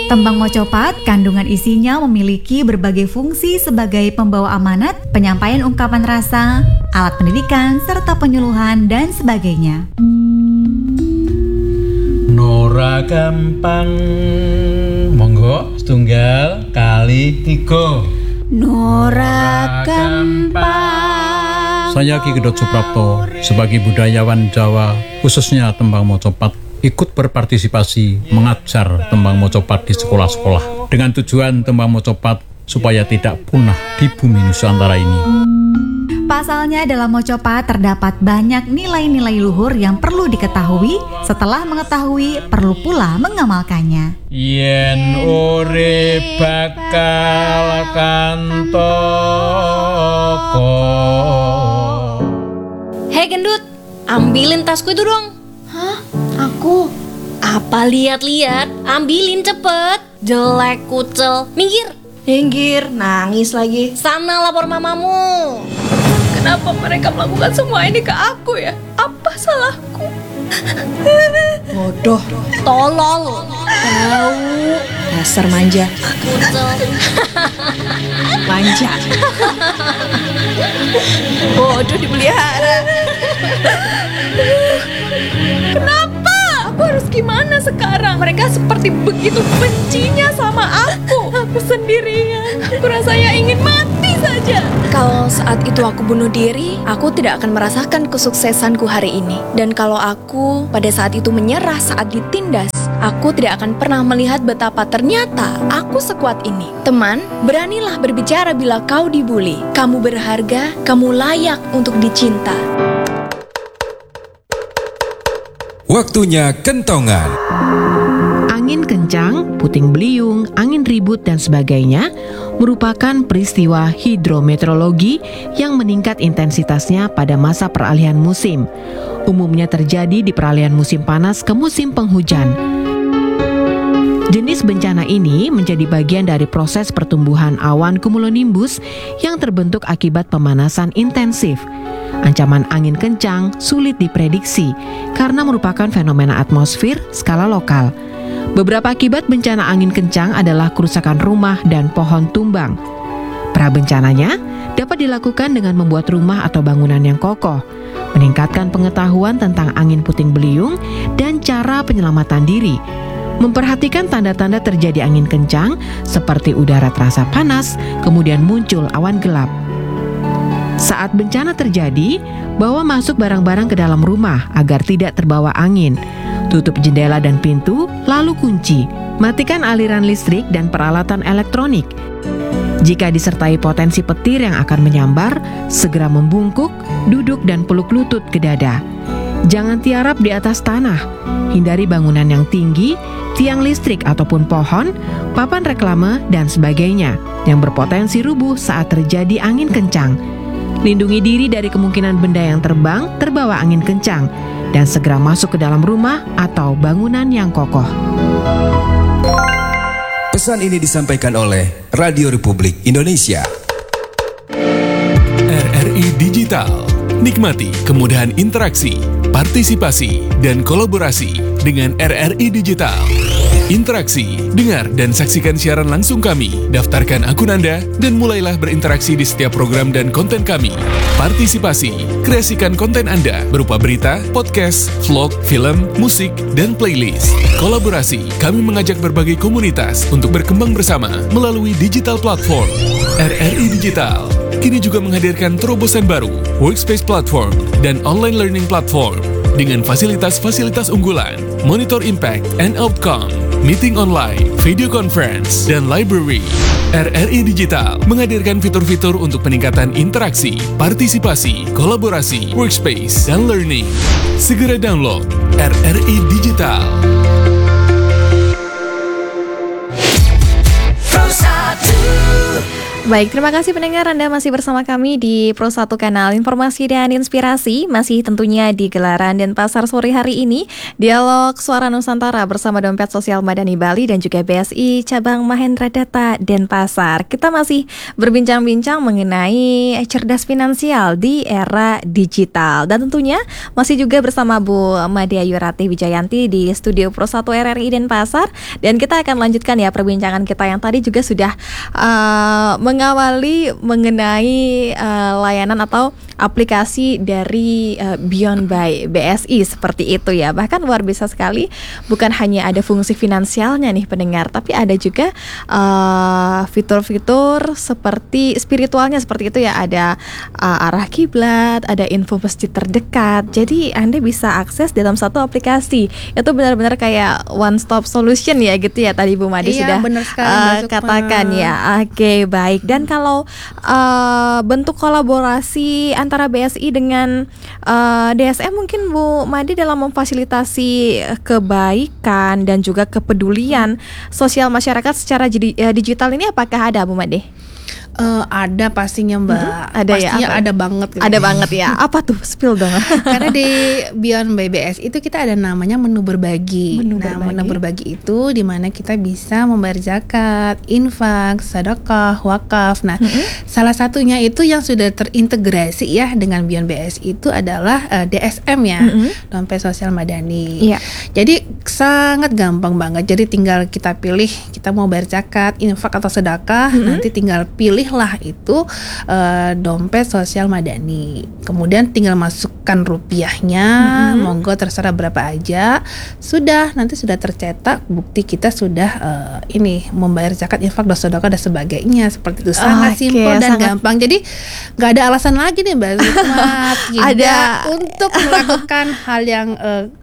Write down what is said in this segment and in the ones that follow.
Tembang mocopat, kandungan isinya memiliki berbagai fungsi sebagai pembawa amanat, penyampaian ungkapan rasa, alat pendidikan, serta penyuluhan, dan sebagainya. Nora gampang, monggo setunggal kali 3. Nora gampang. Saya Ki Gedot Suprapto sebagai budayawan Jawa, khususnya tembang mocopat, ikut berpartisipasi mengajar tembang mocopat di sekolah-sekolah dengan tujuan tembang mocopat supaya tidak punah di bumi Nusantara ini. Pasalnya dalam mocopat terdapat banyak nilai-nilai luhur yang perlu diketahui. Setelah mengetahui, perlu pula mengamalkannya. Yen urip bakal kantoko. Hei gendut, ambilin tasku itu dong. Hah? Aku? Apa lihat-lihat? Ambilin cepet. Jelek kucel. Minggir. Minggir, nangis lagi. Sana lapor mamamu. Kenapa mereka melakukan semua ini ke aku ya? Apa salahku? Bodoh, Tolol. tahu. Dasar manja. Kucel. Manja. Bodoh dipelihara. Kenapa? Aku harus gimana sekarang? Mereka seperti begitu bencinya sama aku. Aku sendirian. Aku rasanya ingin mati saja. Kalau saat itu aku bunuh diri, aku tidak akan merasakan kesuksesanku hari ini. Dan kalau aku pada saat itu menyerah saat ditindas, aku tidak akan pernah melihat betapa ternyata aku sekuat ini. Teman, beranilah berbicara bila kau dibully. Kamu berharga, kamu layak untuk dicinta. Waktunya kentongan. Angin kencang, puting beliung, angin ribut, dan sebagainya merupakan peristiwa hidrometeorologi yang meningkat intensitasnya pada masa peralihan musim. Umumnya terjadi di peralihan musim panas ke musim penghujan. Jenis bencana ini menjadi bagian dari proses pertumbuhan awan cumulonimbus yang terbentuk akibat pemanasan intensif. Ancaman angin kencang sulit diprediksi karena merupakan fenomena atmosfer skala lokal. Beberapa akibat bencana angin kencang adalah kerusakan rumah dan pohon tumbang. Prabencananya dapat dilakukan dengan membuat rumah atau bangunan yang kokoh, meningkatkan pengetahuan tentang angin puting beliung dan cara penyelamatan diri, memperhatikan tanda-tanda terjadi angin kencang seperti udara terasa panas, kemudian muncul awan gelap. Saat bencana terjadi, bawa masuk barang-barang ke dalam rumah agar tidak terbawa angin. Tutup jendela dan pintu, lalu kunci. Matikan aliran listrik dan peralatan elektronik. Jika disertai potensi petir yang akan menyambar, segera membungkuk, duduk dan peluk lutut ke dada. Jangan tiarap di atas tanah. Hindari bangunan yang tinggi, tiang listrik ataupun pohon, papan reklame, dan sebagainya yang berpotensi rubuh saat terjadi angin kencang. Lindungi diri dari kemungkinan benda yang terbang terbawa angin kencang dan segera masuk ke dalam rumah atau bangunan yang kokoh. Pesan ini disampaikan oleh Radio Republik Indonesia. RRI Digital. Nikmati kemudahan interaksi, partisipasi, dan kolaborasi dengan RRI Digital. Interaksi, dengar dan saksikan siaran langsung kami, daftarkan akun Anda, dan mulailah berinteraksi di setiap program dan konten kami. Partisipasi, kreasikan konten Anda berupa berita, podcast, vlog, film, musik, dan playlist. Kolaborasi, kami mengajak berbagai komunitas untuk berkembang bersama melalui digital platform. RRI Digital kini juga menghadirkan terobosan baru, workspace platform, dan online learning platform dengan fasilitas-fasilitas unggulan, monitor impact and outcome, meeting online, video conference, dan library. RRI Digital menghadirkan fitur-fitur untuk peningkatan interaksi, partisipasi, kolaborasi, workspace, dan learning. Segera download RRI Digital. Baik, terima kasih pendengar, Anda masih bersama kami di Pro 1 Kanal Informasi dan Inspirasi. Masih tentunya di gelaran Denpasar sore hari ini, Dialog Suara Nusantara bersama Dompet Sosial Madani Bali dan juga BSI Cabang Mahendra Data Denpasar. Kita masih berbincang-bincang mengenai cerdas finansial di era digital. Dan tentunya masih juga bersama Bu Made Ayu Ratih Wijayanti di studio Pro 1 RRI Denpasar. Dan kita akan lanjutkan ya perbincangan kita yang tadi juga sudah mengawali mengenai layanan atau aplikasi dari Beyond by BSI seperti itu ya. Bahkan luar biasa sekali, bukan hanya ada fungsi finansialnya nih pendengar, tapi ada juga fitur-fitur seperti spiritualnya seperti itu ya. Ada arah kiblat, ada info masjid terdekat. Jadi Anda bisa akses dalam satu aplikasi. Itu benar-benar kayak one stop solution ya gitu ya, tadi Bu Made sudah benar sekali, katakan ya. Oke, baik. Dan kalau bentuk kolaborasi antara BSI dengan DSM mungkin Bu Made dalam memfasilitasi kebaikan dan juga kepedulian sosial masyarakat secara digital ini apakah ada Bu Made? Ada pastinya Mbak. Ada pastinya ya, ada banget gitu. Ada banget ya. Apa tuh? Spill dong. Karena di Beyond by BSI itu kita ada namanya menu berbagi. Menu berbagi itu di mana kita bisa membayar zakat, infak, sedekah, wakaf. Nah, salah satunya itu yang sudah terintegrasi ya dengan Beyond BSI itu adalah DSM ya, Dompet Sosial Madani. Iya. Jadi sangat gampang banget. Jadi tinggal kita pilih kita mau bayar zakat, infak atau sedekah, nanti tinggal pilihlah itu dompet sosial madani. Kemudian tinggal masukkan rupiahnya, monggo terserah berapa aja. Sudah, nanti sudah tercetak bukti kita sudah ini membayar zakat, infak, dan sedekah dan sebagainya. Seperti itu, sangat simpel dan gampang. Jadi nggak ada alasan lagi nih Mbak Hikmat ada untuk melakukan hal yang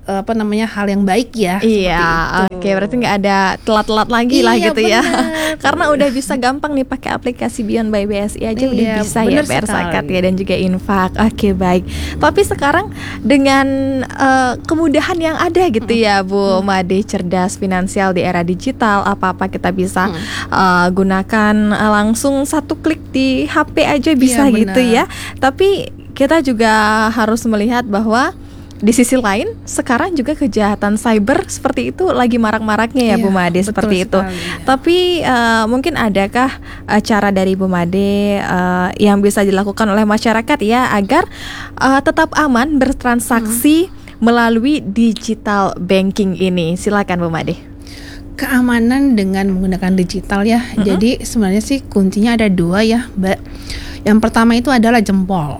hal yang baik ya. Iya, oke, berarti nggak ada telat-telat lagi lah gitu ya. Karena udah bisa gampang nih pakai aplikasi Beyond by BSI aja udah bisa ya bayar zakat ya dan juga infak. Oke, baik. Tapi sekarang dengan kemudahan yang ada gitu ya Bu Made, cerdas finansial di era digital, apa-apa kita bisa gunakan langsung satu klik di HP aja bisa gitu ya. Tapi kita juga harus melihat bahwa di sisi lain, sekarang juga kejahatan cyber seperti itu lagi marak-maraknya ya Bu Made seperti itu. Tapi mungkin adakah cara dari Bu Made yang bisa dilakukan oleh masyarakat ya agar tetap aman bertransaksi melalui digital banking ini? Silakan Bu Made. Keamanan dengan menggunakan digital ya. Jadi sebenarnya sih kuncinya ada dua ya, Mbak. Yang pertama itu adalah jempol.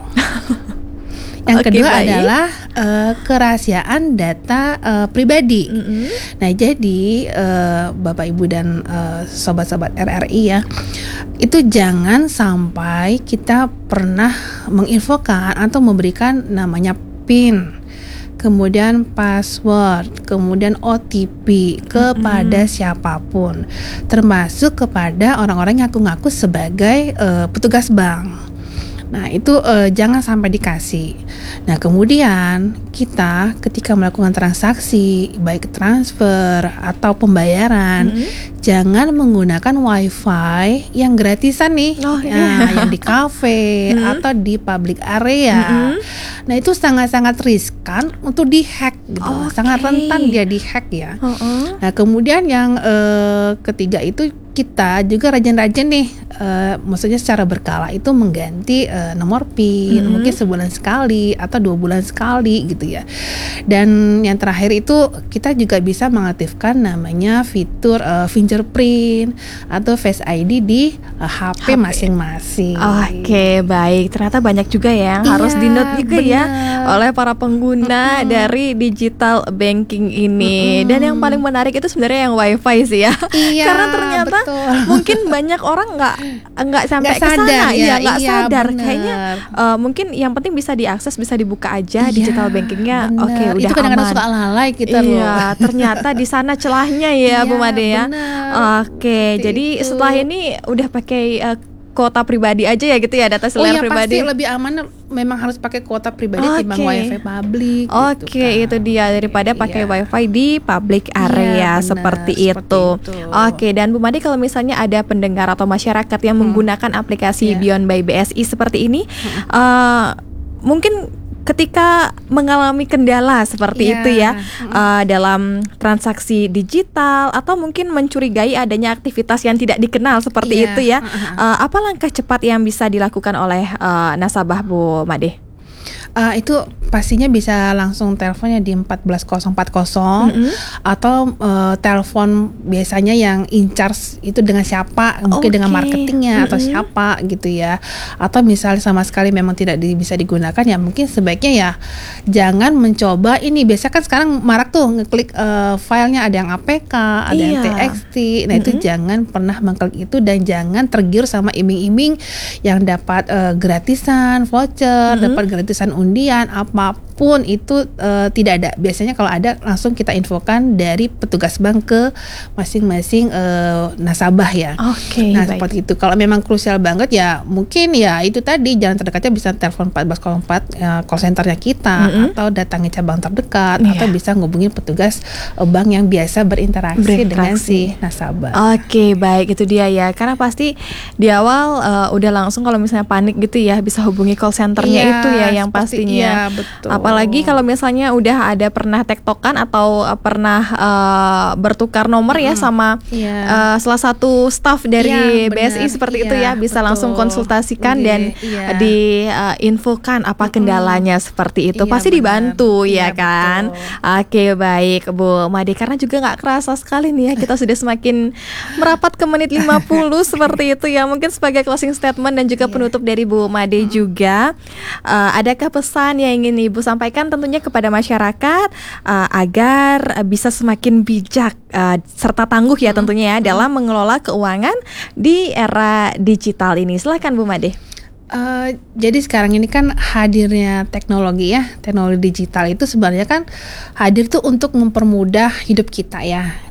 Yang kedua adalah kerahasiaan data pribadi. Nah, jadi Bapak Ibu dan sobat-sobat RRI ya, itu jangan sampai kita pernah menginfokan atau memberikan namanya PIN, kemudian password, kemudian OTP kepada siapapun, termasuk kepada orang-orang yang ngaku-ngaku sebagai petugas bank. Nah, itu jangan sampai dikasih. Nah, kemudian kita ketika melakukan transaksi, baik transfer atau pembayaran, jangan menggunakan wifi yang gratisan nih, yang di kafe atau di public area. Nah, itu sangat-sangat riskan untuk dihack gitu. Sangat rentan dia dihack ya. Nah, kemudian yang ketiga itu kita juga rajin-rajin nih, maksudnya secara berkala itu mengganti nomor PIN, mungkin sebulan sekali atau 2 bulan sekali gitu ya. Dan yang terakhir itu kita juga bisa mengaktifkan namanya fitur fingerprint atau Face ID di HP masing-masing. Oke, baik. Ternyata banyak juga ya yang harus di-note juga ya oleh para pengguna dari digital banking ini. Dan yang paling menarik itu sebenarnya yang wifi sih ya. Karena ternyata mungkin banyak orang nggak sampai ke sana ya, nggak sadar. Kayaknya mungkin yang penting bisa diakses, bisa dibuka aja digital bankingnya. Oke, udah itu kadang-kadang aman. suka lalai kita loh. Ternyata di sana celahnya ya Bu Made ya. Oke, jadi setelah ini udah pakai kuota pribadi aja ya gitu ya, data seluler pribadi. Pasti lebih aman memang harus pakai kuota pribadi timbang wifi publik. Itu dia, daripada pakai wifi di public area seperti itu. Oke, dan Bu Made, kalau misalnya ada pendengar atau masyarakat yang menggunakan aplikasi Beyond by BSI seperti ini, mungkin ketika mengalami kendala seperti itu ya, dalam transaksi digital atau mungkin mencurigai adanya aktivitas yang tidak dikenal seperti itu ya, apa langkah cepat yang bisa dilakukan oleh nasabah, Bu Made? Itu pastinya bisa langsung teleponnya di 14040 atau telepon biasanya yang in charge itu dengan siapa, mungkin dengan marketingnya atau siapa gitu ya. Atau misalnya sama sekali memang tidak bisa digunakan, ya mungkin sebaiknya ya jangan mencoba ini. Biasa kan sekarang marak tuh ngeklik filenya ada yang APK, ada yang TXT. Nah itu jangan pernah mengklik itu, dan jangan tergiur sama iming-iming yang dapat gratisan, voucher, dapat gratisan undian, apapun itu tidak ada. Biasanya kalau ada langsung kita infokan dari petugas bank ke masing-masing nasabah ya. Seperti itu. Kalau memang krusial banget ya mungkin ya itu tadi, jalan terdekatnya bisa telepon 1404 call centernya kita, atau datangi cabang terdekat, atau bisa ngubungin petugas bank yang biasa berinteraksi dengan si nasabah. Baik, itu dia ya. Karena pasti di awal udah langsung kalau misalnya panik gitu ya, bisa hubungi call centernya itu ya yang pastinya. Betul. Apalagi kalau misalnya udah ada pernah tektokan atau pernah bertukar nomor ya sama salah satu staff dari BSI seperti itu ya, bisa langsung konsultasikan dan diinfokan apa kendalanya seperti itu. Pasti dibantu ya kan. Baik Bu Made, karena juga nggak kerasa sekali nih ya, kita sudah semakin merapat ke menit 50 seperti itu ya. Mungkin sebagai closing statement dan juga penutup dari Bu Made juga, adakah pesan yang ingin Ibu sampaikan tentunya kepada masyarakat agar bisa semakin bijak serta tangguh ya tentunya ya dalam mengelola keuangan di era digital ini? Silahkan Bu Made. Jadi sekarang ini kan hadirnya teknologi digital itu sebenarnya kan hadir tuh untuk mempermudah hidup kita ya.